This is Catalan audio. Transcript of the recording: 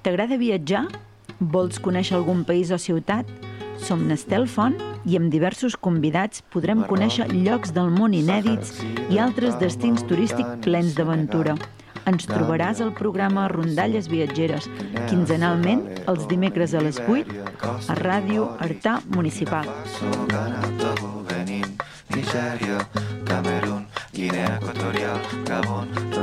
T'agrada viatjar? Vols conèixer algun país o ciutat? Som Nestel Font i amb diversos convidats podrem conèixer llocs del món inèdits i altres destins turístics plens d'aventura. Ens trobaràs al programa Rondalles Viatgeres, quinzenalment els dimecres a les 8 a Ràdio Artà Municipal. Nigèria, Camerun, Guinea Equatorial, Gabon...